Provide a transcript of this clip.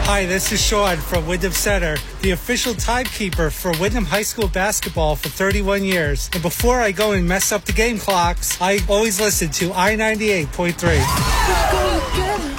Hi, this is Sean from Wyndham Center, the official timekeeper for Wyndham High School basketball for 31 years. And before I go and mess up the game clocks, I always listen to I-98.3.